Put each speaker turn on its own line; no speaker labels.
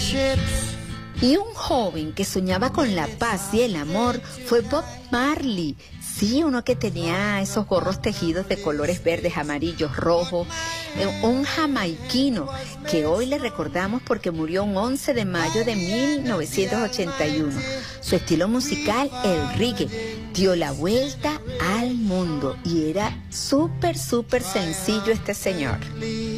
Y un joven que soñaba con la paz y el amor fue Bob Marley. Sí, uno que tenía esos gorros tejidos de colores verdes, amarillos, rojos. Un jamaiquino que hoy le recordamos porque murió un 11 de mayo de 1981. Su estilo musical, el reggae, dio la vuelta al mundo y era súper sencillo este señor.